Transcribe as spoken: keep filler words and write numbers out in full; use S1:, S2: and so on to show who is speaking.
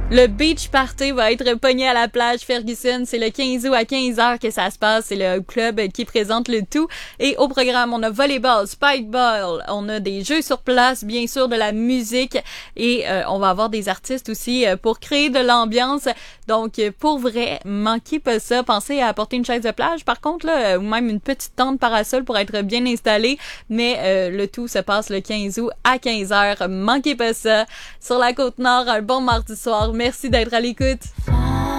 S1: Le beach party va être pogné à la plage Ferguson. C'est le quinze août à quinze heures que ça se passe. C'est le club qui présente le tout. Et au programme, on a volleyball, spikeball, on a des jeux sur place, bien sûr de la musique et euh, on va avoir des artistes aussi euh, pour créer de l'ambiance. Donc, pour vrai, manquez pas ça. Pensez à apporter une chaise de plage, par contre, là, ou même une petite tente parasol pour être bien installé. Mais euh, le tout se passe le quinze août à quinze heures. Manquez pas ça. Sur la Côte-Nord, un bon mardi soir. Merci d'être à l'écoute.